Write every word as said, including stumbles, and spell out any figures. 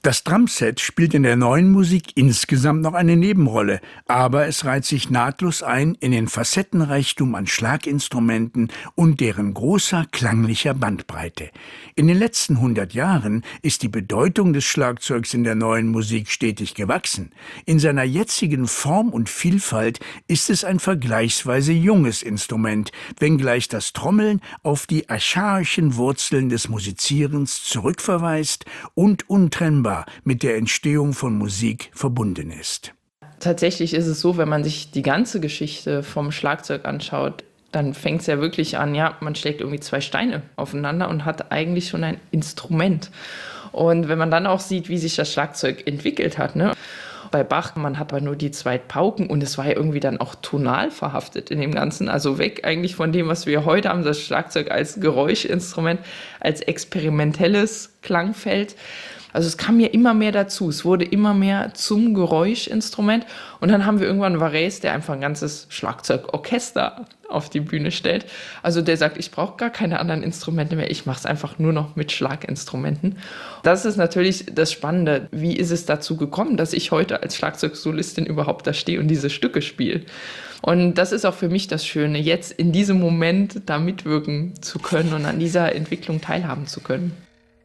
Das Drumset spielt in der neuen Musik insgesamt noch eine Nebenrolle, aber es reiht sich nahtlos ein in den Facettenreichtum an Schlaginstrumenten und deren großer klanglicher Bandbreite. In den letzten hundert Jahren ist die Bedeutung des Schlagzeugs in der neuen Musik stetig gewachsen. In seiner jetzigen Form und Vielfalt ist es ein vergleichsweise junges Instrument, wenngleich das Trommeln auf die archaischen Wurzeln des Musizierens zurückverweist und untrennbar mit der Entstehung von Musik verbunden ist. Tatsächlich ist es so, wenn man sich die ganze Geschichte vom Schlagzeug anschaut, dann fängt es ja wirklich an, ja, man schlägt irgendwie zwei Steine aufeinander und hat eigentlich schon ein Instrument. Und wenn man dann auch sieht, wie sich das Schlagzeug entwickelt hat, ne? Bei Bach, man hat aber nur die zwei Pauken und es war ja irgendwie dann auch tonal verhaftet in dem Ganzen. Also weg eigentlich von dem, was wir heute haben, das Schlagzeug als Geräuschinstrument, als experimentelles Klangfeld. Also es kam ja immer mehr dazu, es wurde immer mehr zum Geräuschinstrument und dann haben wir irgendwann Varese, der einfach ein ganzes Schlagzeugorchester auf die Bühne stellt. Also der sagt, ich brauche gar keine anderen Instrumente mehr, ich mache es einfach nur noch mit Schlaginstrumenten. Das ist natürlich das Spannende. Wie ist es dazu gekommen, dass ich heute als Schlagzeugsolistin überhaupt da stehe und diese Stücke spiele? Und das ist auch für mich das Schöne, jetzt in diesem Moment da mitwirken zu können und an dieser Entwicklung teilhaben zu können.